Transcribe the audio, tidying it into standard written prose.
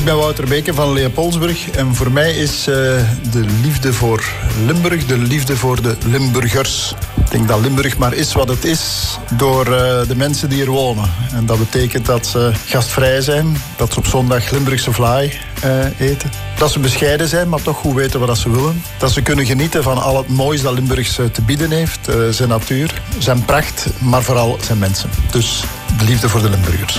Ik ben Wouter Beke van Leopoldsburg en voor mij is de liefde voor Limburg de liefde voor de Limburgers. Ik denk dat Limburg maar is wat het is door de mensen die er wonen. En dat betekent dat ze gastvrij zijn, dat ze op zondag Limburgse vlaai eten. Dat ze bescheiden zijn, maar toch goed weten wat ze willen. Dat ze kunnen genieten van al het moois dat Limburg te bieden heeft. Zijn natuur, zijn pracht, maar vooral zijn mensen. Dus de liefde voor de Limburgers.